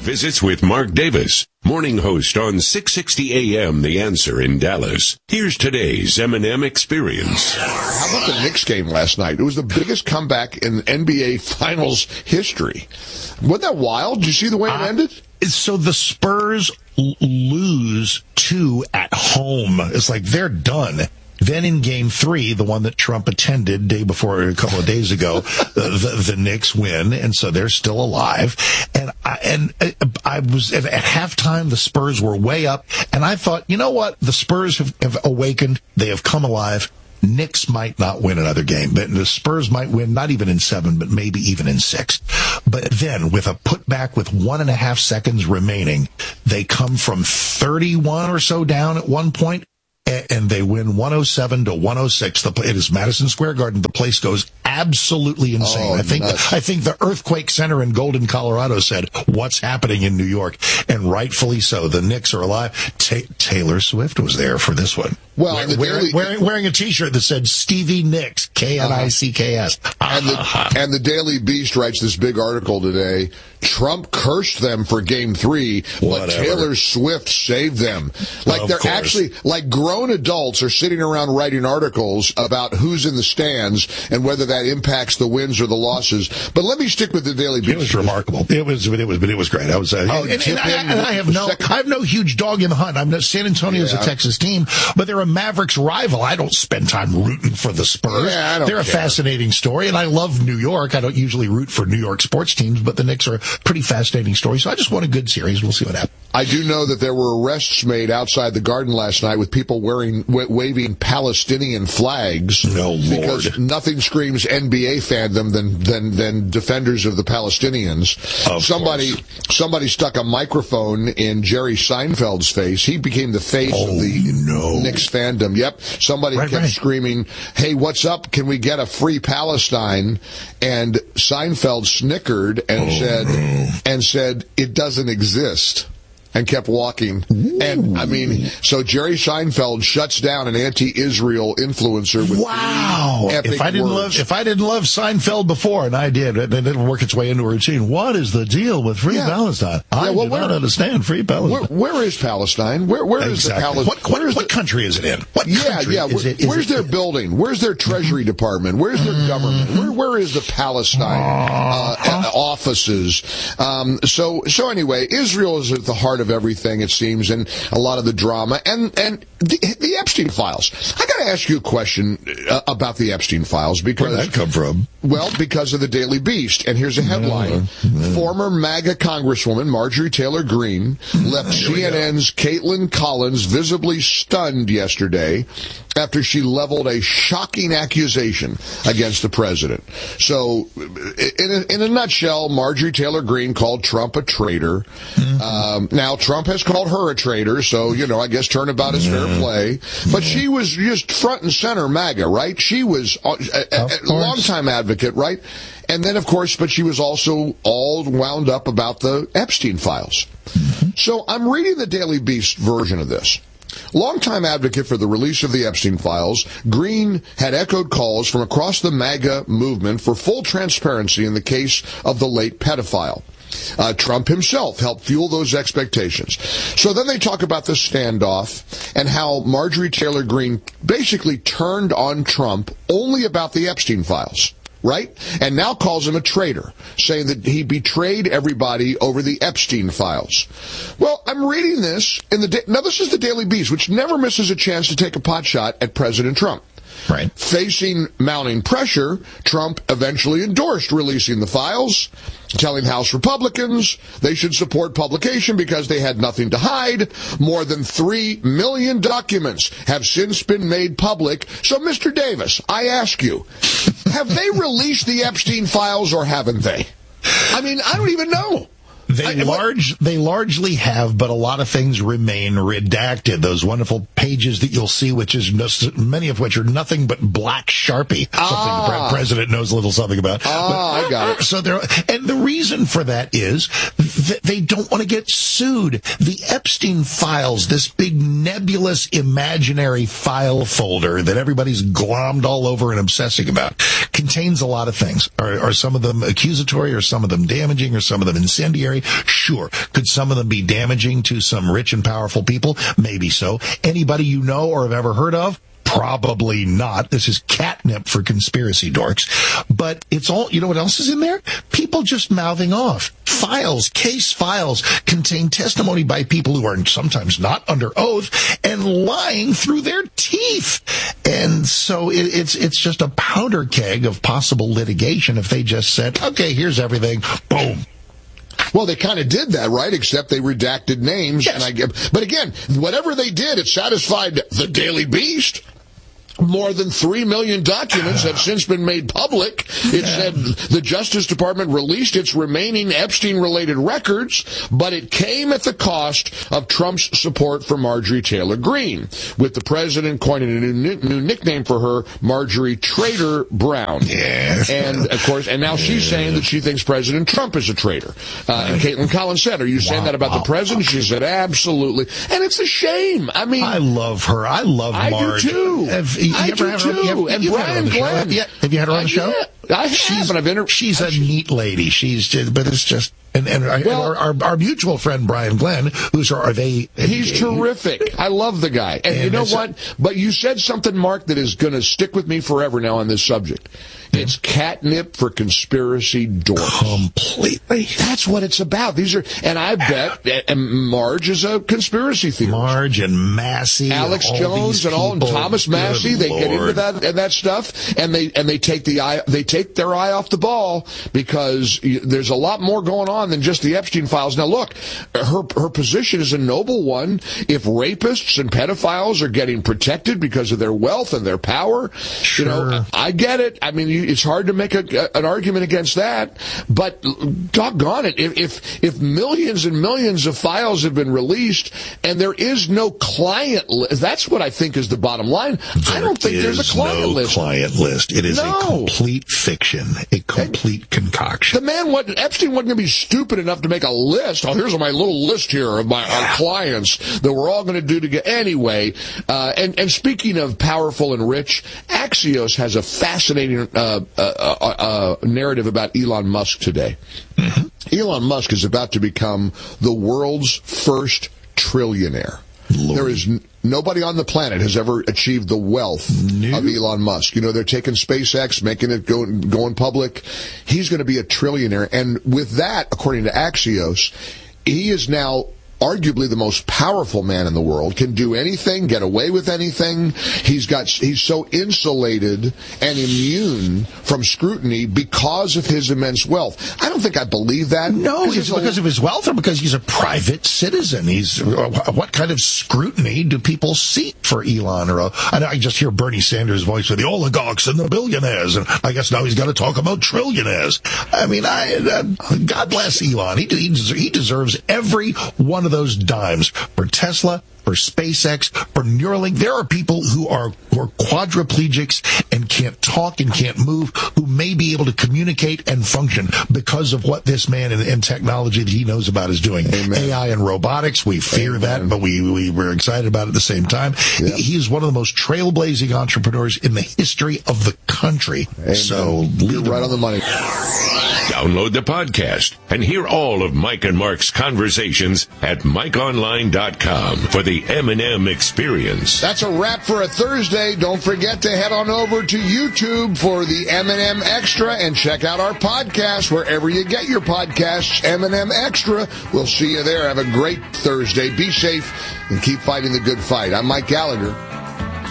Visits with Mark Davis, morning host on 660 AM The Answer in Dallas. Here's today's M&M Experience. How about the Knicks game last night? It was the biggest comeback in NBA Finals history. Wasn't that wild? Did you see the way it ended? So the Spurs lose 2 at home. It's like they're done. Then in Game 3, the one that Trump attended day before, a couple of days ago, the Knicks win, and so they're still alive. And I was at halftime, the Spurs were way up, and I thought, you know what? The Spurs have awakened. They have come alive. Knicks might not win another game, but the Spurs might win, not even in 7, but maybe even in 6. But then, with a putback with 1.5 seconds remaining, they come from 31 or so down at one point, and they win 107-106. It is Madison Square Garden. The place goes absolutely insane. I think the Earthquake Center in Golden, Colorado said, "What's happening in New York?" And rightfully so. The Knicks are alive. Taylor Swift was there for this one. Well, wearing a T-shirt that said Stevie Nicks, K-N-I-C-K-S. And the Daily Beast writes this big article today. Trump cursed them for Game 3, but Taylor Swift saved them. Like they're actually, like grown adults are sitting around writing articles about who's in the stands and whether that impacts the wins or the losses. But let me stick with the Daily Beast. It was remarkable. It was great. I was, I have no huge dog in the hunt. San Antonio's a Texas team, but they're a Mavericks rival. I don't spend time rooting for the Spurs. They're a fascinating story, and I love New York. I don't usually root for New York sports teams, but the Knicks are a pretty fascinating story. So I just want a good series. We'll see what happens. I do know that there were arrests made outside the Garden last night with people waving Palestinian flags. No, Lord. Because nothing screams NBA fandom than defenders of the Palestinians. Somebody stuck a microphone in Jerry Seinfeld's face. He became the face of the Knicks fandom. Yep. Somebody kept screaming, "Hey, what's up? Can we get a free Palestine?" And Seinfeld snickered and said, "It doesn't exist." And kept walking. Ooh. And, I mean, so Jerry Seinfeld shuts down an anti-Israel influencer with epic if I didn't love Seinfeld before, and I did, it didn't work its way into a routine. What is the deal with Free Palestine? I do not understand Free Palestine. Where is Palestine? Where is the Palestine? What country is it in? Where's their building? Where's their Treasury Department? Where's their government? Where is the Palestine offices? So anyway, Israel is at the heart of everything, it seems, and a lot of the drama and the Epstein files. I got to ask you a question about the Epstein files because where'd that come from? Well, because of the Daily Beast, and here's a headline: Former MAGA Congresswoman Marjorie Taylor Greene left CNN's Caitlin Collins visibly stunned yesterday after she leveled a shocking accusation against the president. So, in a nutshell, Marjorie Taylor Greene called Trump a traitor. Now, Trump has called her a traitor, so, I guess turnabout is fair play. But she was just front and center MAGA, right? She was a longtime advocate, right? And then, of course, but she was also all wound up about the Epstein files. So I'm reading the Daily Beast version of this. Longtime advocate for the release of the Epstein files, Greene had echoed calls from across the MAGA movement for full transparency in the case of the late pedophile. Trump himself helped fuel those expectations. So then they talk about the standoff and how Marjorie Taylor Greene basically turned on Trump only about the Epstein files. Right? And now calls him a traitor, saying that he betrayed everybody over the Epstein files. Well, I'm reading this now this is the Daily Beast, which never misses a chance to take a pot shot at President Trump. Right. Facing mounting pressure, Trump eventually endorsed releasing the files, telling House Republicans they should support publication because they had nothing to hide. More than 3 million documents have since been made public. So, Mr. Davis, I ask you, have they released the Epstein files or haven't they? I mean, I don't even know. They largely have, but a lot of things remain redacted. Those wonderful pages that you'll see, many of which are nothing but black Sharpie. Something the president knows a little something about. I got it. So and the reason for that is that they don't want to get sued. The Epstein files, this big nebulous imaginary file folder that everybody's glommed all over and obsessing about, contains a lot of things. Are some of them accusatory, or some of them damaging, or some of them incendiary? Sure. Could some of them be damaging to some rich and powerful people? Maybe so. Anybody you know or have ever heard of? Probably not. This is catnip for conspiracy dorks. But it's all, you know what else is in there? People just mouthing off. Case files contain testimony by people who are sometimes not under oath and lying through their teeth. And so it's just a powder keg of possible litigation if they just said, okay, here's everything. Boom. Well, they kind of did that, right? Except they redacted names. Yes. But again, whatever they did, it satisfied the Daily Beast. More than 3 million documents have since been made public. It said the Justice Department released its remaining Epstein-related records, but it came at the cost of Trump's support for Marjorie Taylor Greene, with the president coining a new nickname for her, Marjorie Traitor Brown. Yes. And, of course, and now she's saying that she thinks President Trump is a traitor. And Caitlin Collins said, are you saying that about the president? She said, absolutely. And it's a shame. I mean, I love her. I love Marge. I do too. I do too. And Brian Glenn. Have you had her on the show? Yeah, I have. She's a neat lady. But it's just, and our mutual friend Brian Glenn, he's terrific. I love the guy. And you know what? But you said something, Mark, that is going to stick with me forever now on this subject. It's catnip for conspiracy dorks. Completely. That's what it's about. And I bet Marge is a conspiracy theorist. Marge and Massey, Alex Jones and Thomas Massey, they get into that stuff, and they take their eye off the ball, because there's a lot more going on than just the Epstein files. Now look, her position is a noble one. If rapists and pedophiles are getting protected because of their wealth and their power, sure. I get it. I mean, it's hard to make an argument against that, but doggone it, if millions and millions of files have been released and there is no client list, that's what I think is the bottom line. I don't think there's a client list. It is a complete fiction, a complete concoction. The man, Epstein wasn't going to be stupid enough to make a list. Oh, here's my little list here of our clients that we're all going to do together. Anyway, and speaking of powerful and rich, Axios has a fascinating narrative about Elon Musk today. Mm-hmm. Elon Musk is about to become the world's first trillionaire. Lord. There is nobody on the planet has ever achieved the wealth of Elon Musk. You know, they're taking SpaceX, making it going public. He's going to be a trillionaire. And with that, according to Axios, he is now arguably the most powerful man in the world, can do anything, get away with anything. He's so insulated and immune from scrutiny because of his immense wealth. I don't think I believe that. No, it's because of his wealth or because he's a private citizen. What kind of scrutiny do people seek for Elon? I just hear Bernie Sanders' voice for the oligarchs and the billionaires, and I guess now he's got to talk about trillionaires. I mean, God bless Elon. He deserves every one of those dimes for Tesla, for SpaceX, for Neuralink. There are people who are quadriplegics and can't talk and can't move, who may be able to communicate and function because of what this man and technology that he knows about is doing. Amen. AI and robotics, we fear that, but we were excited about it at the same time. Yep. He is one of the most trailblazing entrepreneurs in the history of the country. Amen. So you're right on the money. Download the podcast and hear all of Mike and Mark's conversations at MikeOnline.com for the M&M experience. That's a wrap for a Thursday. Don't forget to head on over to YouTube for the M&M Extra and check out our podcast wherever you get your podcasts, M&M Extra. We'll see you there. Have a great Thursday. Be safe and keep fighting the good fight. I'm Mike Gallagher.